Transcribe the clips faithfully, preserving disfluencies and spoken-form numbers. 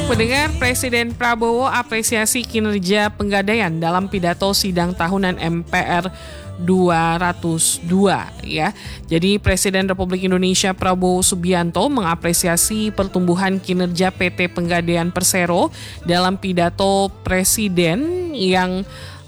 Pendengar, Presiden Prabowo apresiasi kinerja Pegadaian dalam pidato sidang tahunan M P R dua ratus dua ya. Jadi Presiden Republik Indonesia Prabowo Subianto mengapresiasi pertumbuhan kinerja P T Pegadaian Persero dalam pidato Presiden yang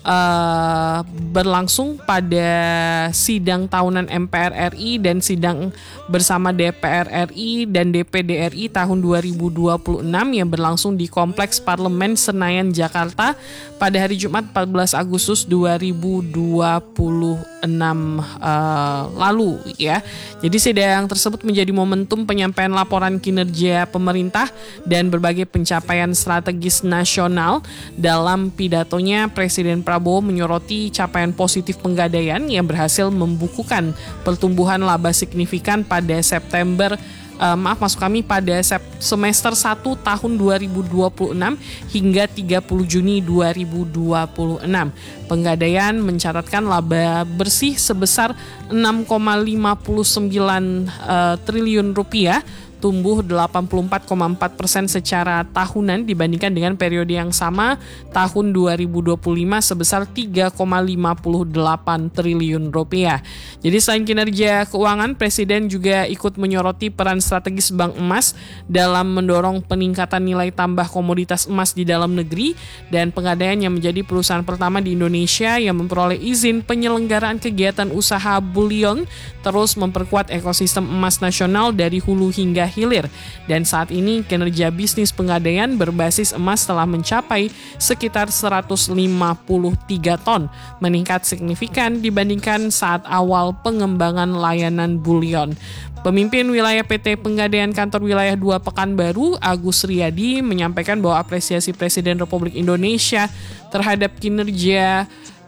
Uh, berlangsung pada sidang tahunan M P R R I dan sidang bersama D P R R I dan D P D R I tahun dua ribu dua puluh enam yang berlangsung di Kompleks Parlemen Senayan, Jakarta pada hari Jumat empat belas Agustus dua ribu dua puluh enam uh, lalu ya. Jadi sidang tersebut menjadi momentum penyampaian laporan kinerja pemerintah dan berbagai pencapaian strategis nasional. Dalam pidatonya, Presiden Prabowo menyoroti capaian positif Pegadaian yang berhasil membukukan pertumbuhan laba signifikan pada September uh, maaf maksud kami pada semester satu tahun dua ribu dua puluh enam hingga tiga puluh Juni dua ribu dua puluh enam. Pegadaian mencatatkan laba bersih sebesar enam koma lima sembilan uh, triliun rupiah, tumbuh delapan puluh empat koma empat persen secara tahunan dibandingkan dengan periode yang sama tahun dua ribu dua puluh lima sebesar tiga koma lima delapan triliun rupiah. Jadi selain kinerja keuangan, Presiden juga ikut menyoroti peran strategis Bank Emas dalam mendorong peningkatan nilai tambah komoditas emas di dalam negeri, dan Pegadaian yang menjadi perusahaan pertama di Indonesia yang memperoleh izin penyelenggaraan kegiatan usaha bullion terus memperkuat ekosistem emas nasional dari hulu hingga hilir, dan saat ini kinerja bisnis Pegadaian berbasis emas telah mencapai sekitar seratus lima puluh tiga ton, meningkat signifikan dibandingkan saat awal pengembangan layanan bullion. Pemimpin wilayah P T Pegadaian Kantor Wilayah dua Pekanbaru, Agus Riyadi, menyampaikan bahwa apresiasi Presiden Republik Indonesia terhadap kinerja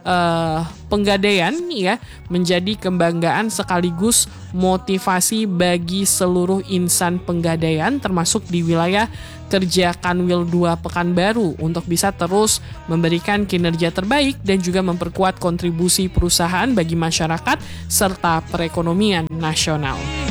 Uh, Pegadaian ya menjadi kebanggaan sekaligus motivasi bagi seluruh insan Pegadaian termasuk di wilayah kerja Kanwil dua Pekanbaru untuk bisa terus memberikan kinerja terbaik dan juga memperkuat kontribusi perusahaan bagi masyarakat serta perekonomian nasional.